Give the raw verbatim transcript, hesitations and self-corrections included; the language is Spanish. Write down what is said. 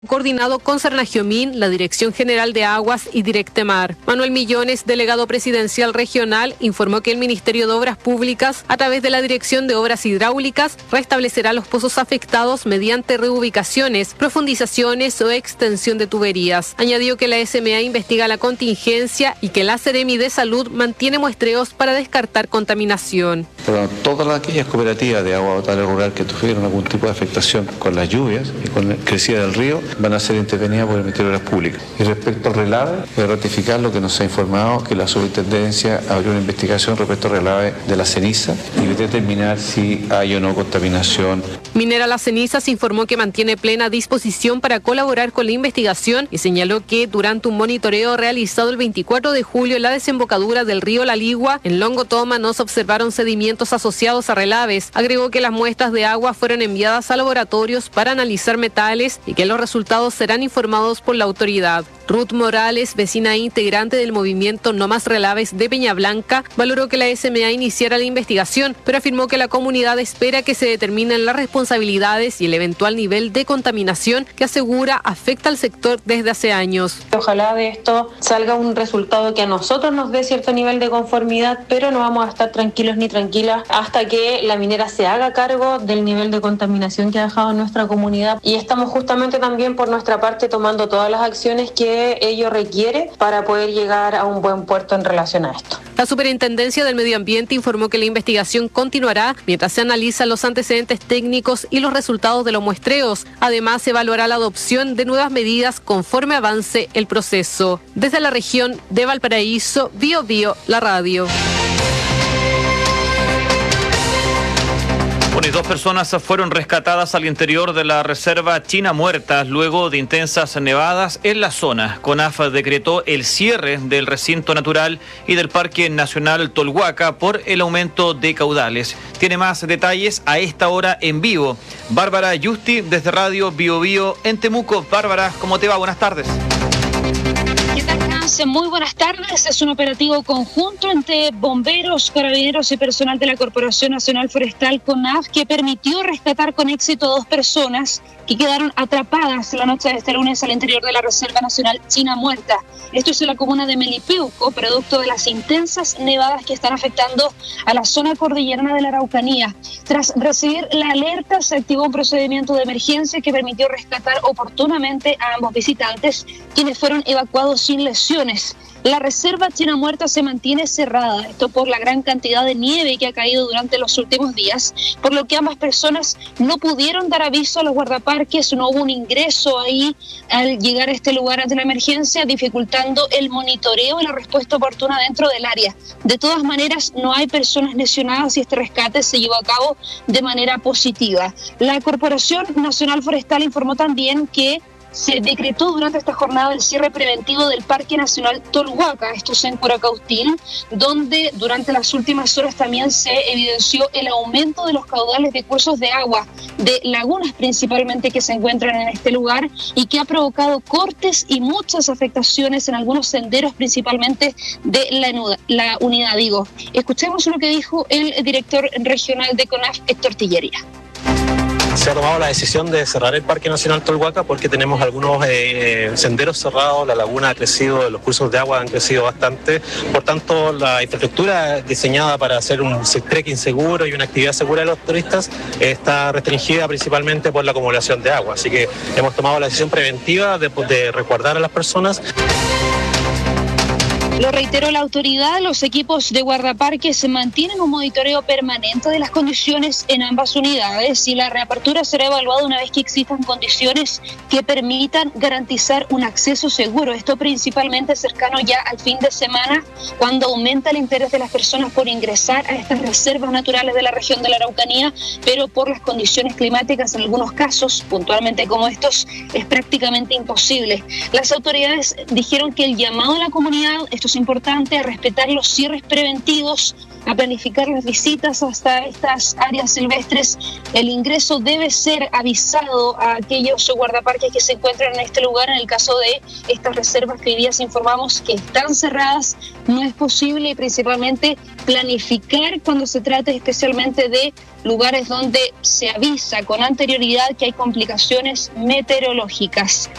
Coordinado con Cernagiomín, la Dirección General de Aguas y Directemar. Manuel Millones, delegado presidencial regional, informó que el Ministerio de Obras Públicas, a través de la Dirección de Obras Hidráulicas, restablecerá los pozos afectados mediante reubicaciones, profundizaciones o extensión de tuberías. Añadió que la S M A investiga la contingencia y que la Seremi de Salud mantiene muestreos para descartar contaminación. Pero todas aquellas cooperativas de agua potable rural que tuvieron algún tipo de afectación con las lluvias y con la crecida del río van a ser intervenidas por el Ministerio de Obras Públicas. Y respecto al relave, voy a ratificar lo que nos ha informado, que la Superintendencia abrió una investigación respecto al relave de la ceniza y determinar si hay o no contaminación. Minera Las Cenizas informó que mantiene plena disposición para colaborar con la investigación y señaló que durante un monitoreo realizado el veinticuatro de julio en la desembocadura del río La Ligua, en Longotoma no se observaron sedimentos asociados a relaves. Agregó que las muestras de agua fueron enviadas a laboratorios para analizar metales y que los resultados serán informados por la autoridad. Ruth Morales, vecina e integrante del movimiento No Más Relaves de Peña Blanca, valoró que la S M A iniciara la investigación, pero afirmó que la comunidad espera que se determinen las responsabilidades y el eventual nivel de contaminación que asegura afecta al sector desde hace años. Ojalá de esto salga un resultado que a nosotros nos dé cierto nivel de conformidad, pero no vamos a estar tranquilos ni tranquilas hasta que la minera se haga cargo del nivel de contaminación que ha dejado en nuestra comunidad, y estamos justamente también por nuestra parte tomando todas las acciones que ello requiere para poder llegar a un buen puerto en relación a esto. La Superintendencia del Medio Ambiente informó que la investigación continuará mientras se analizan los antecedentes técnicos y los resultados de los muestreos. Además, se evaluará la adopción de nuevas medidas conforme avance el proceso. Desde la región de Valparaíso, Bio Bio, la radio. Bueno, y dos personas fueron rescatadas al interior de la reserva China Muerta luego de intensas nevadas en la zona. CONAF decretó el cierre del recinto natural y del Parque Nacional Tolhuaca por el aumento de caudales. Tiene más detalles a esta hora en vivo. Bárbara Yusti desde Radio Bio Bio en Temuco. Bárbara, ¿cómo te va? Buenas tardes. Muy buenas tardes. Es un operativo conjunto entre bomberos, carabineros y personal de la Corporación Nacional Forestal CONAF que permitió rescatar con éxito a dos personas que quedaron atrapadas la noche de este lunes al interior de la Reserva Nacional China Muerta. Esto es en la comuna de Melipeuco, producto de las intensas nevadas que están afectando a la zona cordillerana de la Araucanía. Tras recibir la alerta, se activó un procedimiento de emergencia que permitió rescatar oportunamente a ambos visitantes, quienes fueron evacuados sin lesiones. La reserva China Muerta se mantiene cerrada, esto por la gran cantidad de nieve que ha caído durante los últimos días, por lo que ambas personas no pudieron dar aviso a los guardaparques, no hubo un ingreso ahí al llegar a este lugar ante la emergencia, dificultando el monitoreo y la respuesta oportuna dentro del área. De todas maneras, no hay personas lesionadas y este rescate se llevó a cabo de manera positiva. La Corporación Nacional Forestal informó también que se decretó durante esta jornada el cierre preventivo del Parque Nacional Tolhuaca, esto es en Curacautín, donde durante las últimas horas también se evidenció el aumento de los caudales de cursos de agua, de lagunas principalmente que se encuentran en este lugar y que ha provocado cortes y muchas afectaciones en algunos senderos, principalmente de la, la unidad, digo. Escuchemos lo que dijo el director regional de CONAF, Héctor Tillería. Se ha tomado la decisión de cerrar el Parque Nacional Tolhuaca porque tenemos algunos eh, senderos cerrados, la laguna ha crecido, los cursos de agua han crecido bastante, por tanto la infraestructura diseñada para hacer un trekking seguro y una actividad segura de los turistas está restringida principalmente por la acumulación de agua, así que hemos tomado la decisión preventiva de, de resguardar a las personas. Lo reiteró la autoridad, los equipos de guardaparques mantienen un monitoreo permanente de las condiciones en ambas unidades y la reapertura será evaluada una vez que existan condiciones que permitan garantizar un acceso seguro. Esto principalmente cercano ya al fin de semana, cuando aumenta el interés de las personas por ingresar a estas reservas naturales de la región de la Araucanía, pero por las condiciones climáticas en algunos casos, puntualmente como estos, es prácticamente imposible. Las autoridades dijeron que el llamado a la comunidad, esto es importante, a respetar los cierres preventivos, a planificar las visitas hasta estas áreas silvestres. El ingreso debe ser avisado a aquellos guardaparques que se encuentran en este lugar. En el caso de estas reservas que hoy día informamos que están cerradas, no es posible, y principalmente planificar cuando se trate especialmente de lugares donde se avisa con anterioridad que hay complicaciones meteorológicas.